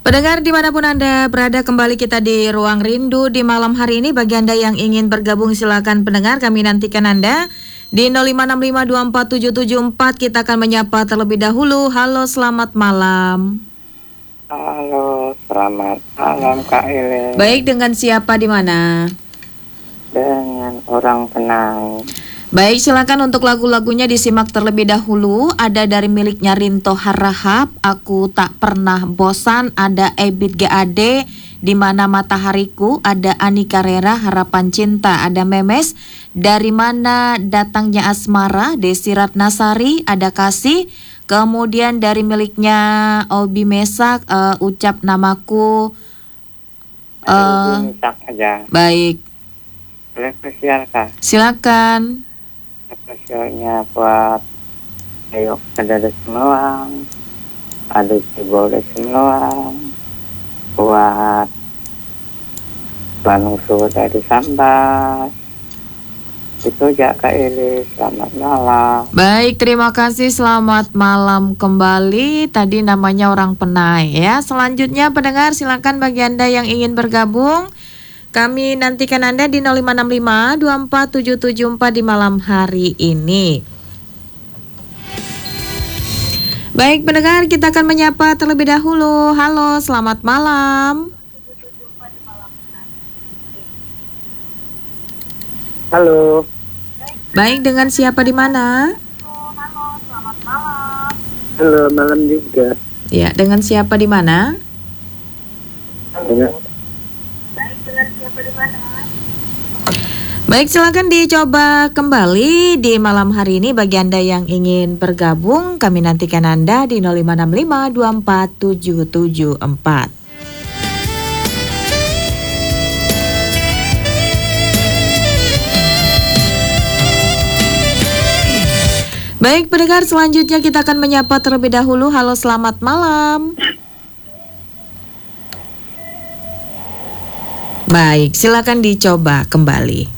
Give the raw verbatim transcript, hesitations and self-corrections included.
Pendengar dimanapun Anda berada, kembali kita di Ruang Rindu di malam hari ini. Bagi Anda yang ingin bergabung silakan pendengar, kami nantikan Anda di nol lima enam lima dua empat tujuh tujuh empat. Kita akan menyapa terlebih dahulu. Halo, selamat malam. Halo, selamat malam Kak Ile. Baik, dengan siapa di mana? Dengan orang tenang. Baik, silakan untuk lagu-lagunya disimak terlebih dahulu. Ada dari miliknya Rinto Harahap, Aku Tak Pernah Bosan. Ada Ebit G A D, Di Mana Matahariku. Ada Ani Carrera, Harapan Cinta. Ada Memes, Dari Mana Datangnya Asmara. Desi Ratnasari, Ada Kasih. Kemudian dari miliknya Obi Mesak, uh, Ucap Namaku. Uh, aja. Baik. Spesial Kak. Silakan. Spesialnya buat Ayo Kedada Semelang, Aduh Cibole Semelang, buat Bandung Suhu dari Sambas. Itu aja Kak Ili, selamat malam. Baik, terima kasih, selamat malam kembali. Tadi namanya orang Penai ya. Selanjutnya pendengar, silakan bagi Anda yang ingin bergabung, kami nantikan Anda di nol lima enam lima dua empat tujuh tujuh empat di malam hari ini. Baik pendengar, kita akan menyapa terlebih dahulu. Halo, selamat malam. Halo. Baik, dengan siapa di mana? Halo, selamat malam. Halo, malam juga. Ya, dengan siapa di mana? Dengan Baik, dengan siapa di mana? Baik, silakan dicoba kembali di malam hari ini. Bagi Anda yang ingin bergabung, kami nantikan Anda di nol lima enam lima dua empat tujuh tujuh empat. Baik pendengar, selanjutnya kita akan menyapa terlebih dahulu. Halo, selamat malam. Baik, silakan dicoba kembali.